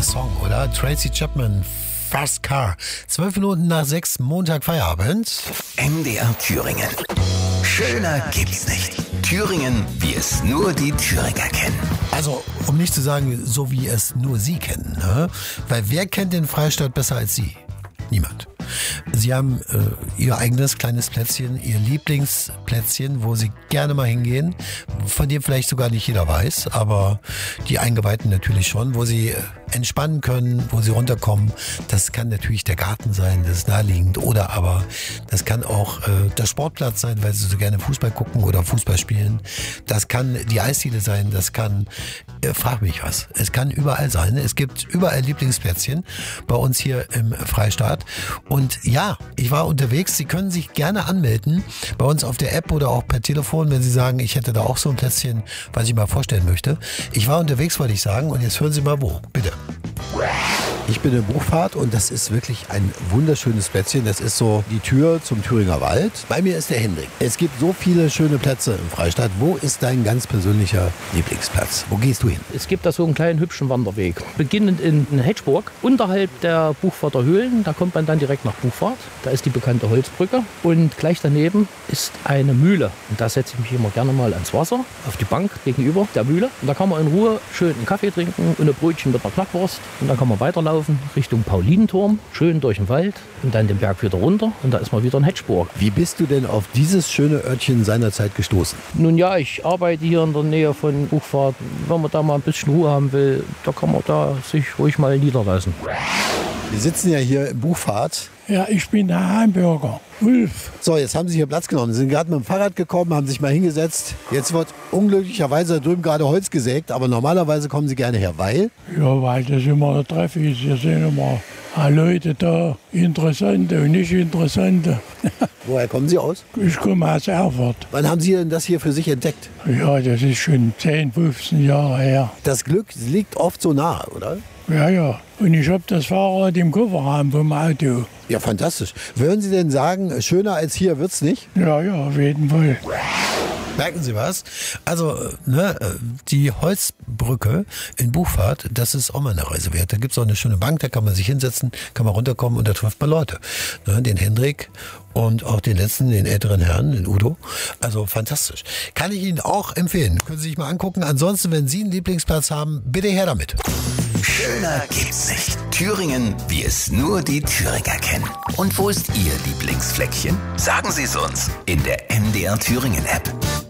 Song, oder? Tracy Chapman, Fast Car. 12 Minuten nach 6, Montag Feierabend. MDR Thüringen. Schöner gibt's nicht. Thüringen, wie es nur die Thüringer kennen. Also, um nicht zu sagen, so wie es nur Sie kennen. Ne? Weil wer kennt den Freistaat besser als Sie? Niemand. Sie haben Ihr eigenes kleines Plätzchen, Ihr Lieblingsplätzchen, wo Sie gerne mal hingehen, von dem vielleicht sogar nicht jeder weiß, aber die Eingeweihten natürlich schon, wo Sie entspannen können, wo Sie runterkommen. Das kann natürlich der Garten sein, das ist naheliegend, oder aber das kann auch der Sportplatz sein, weil Sie so gerne Fußball gucken oder Fußball spielen. Das kann die Eisdiele sein, das kann, frag mich was, es kann überall sein. Es gibt überall Lieblingsplätzchen bei uns hier im Freistaat. Und ja, ich war unterwegs. Sie können sich gerne anmelden bei uns auf der App oder auch per Telefon, wenn Sie sagen, ich hätte da auch so ein Plätzchen, was ich mal vorstellen möchte. Ich war unterwegs, wollte ich sagen, und jetzt hören Sie mal wo. Bitte. Ich bin in Buchfahrt und das ist wirklich ein wunderschönes Plätzchen. Das ist so die Tür zum Thüringer Wald. Bei mir ist der Hendrik. Es gibt so viele schöne Plätze im Freistaat. Wo ist dein ganz persönlicher Lieblingsplatz? Wo gehst du hin? Es gibt da so einen kleinen hübschen Wanderweg. Beginnend in Hetschburg, unterhalb der Buchfahrter Höhlen. Da kommt man dann direkt nach Buchfahrt. Da ist die bekannte Holzbrücke. Und gleich daneben ist eine Mühle. Und da setze ich mich immer gerne mal ans Wasser, auf die Bank gegenüber der Mühle. Und da kann man in Ruhe schön einen Kaffee trinken und ein Brötchen mit einer Knackwurst. Und dann kann man weiterlaufen Richtung Paulinenturm, schön durch den Wald und dann den Berg wieder runter. Und da ist man wieder in Hetschburg. Wie bist du denn auf dieses schöne Örtchen seinerzeit gestoßen? Nun ja, ich arbeite hier in der Nähe von Buchfahrt. Wenn man da mal ein bisschen Ruhe haben will, da kann man da sich ruhig mal niederlassen. Wir sitzen ja hier in Buchfahrt. Ja, ich bin der Heimbürger, Ulf. So, jetzt haben Sie hier Platz genommen. Sie sind gerade mit dem Fahrrad gekommen, haben sich mal hingesetzt. Jetzt wird unglücklicherweise da drüben gerade Holz gesägt, aber normalerweise kommen Sie gerne her, weil? Ja, weil das immer ein Treff ist. Hier sind immer Leute da, Interessante und nicht Interessante. Woher kommen Sie aus? Ich komme aus Erfurt. Wann haben Sie denn das hier für sich entdeckt? Ja, das ist schon 10, 15 Jahre her. Das Glück liegt oft so nah, oder? Ja, ja. Und ich habe das Fahrrad im Kofferraum vom Auto. Ja, fantastisch. Würden Sie denn sagen, schöner als hier wird's nicht? Ja, ja, auf jeden Fall. Merken Sie was? Also, die Holzbrücke in Buchfahrt, das ist auch mal eine Reise wert. Da gibt's auch eine schöne Bank, da kann man sich hinsetzen, kann man runterkommen und da trifft man Leute. Ne, den Hendrik und auch den letzten, den älteren Herrn, den Udo. Also fantastisch. Kann ich Ihnen auch empfehlen. Können Sie sich mal angucken. Ansonsten, wenn Sie einen Lieblingsplatz haben, bitte her damit. Schöner gibt's nicht. Thüringen, wie es nur die Thüringer kennen. Und wo ist Ihr Lieblingsfleckchen? Sagen Sie es uns in der MDR Thüringen App.